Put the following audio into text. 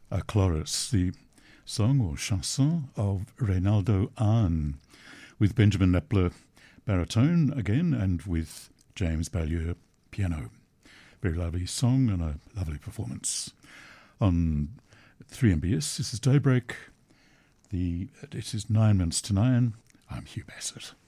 A Chloris, the song or chanson of Reynaldo Ahn, with Benjamin Epler baritone again and with James Ballieu piano. Very lovely song and a lovely performance. On 3MBS, this is Daybreak. It is 9 minutes to 9. I'm Hugh Bassett.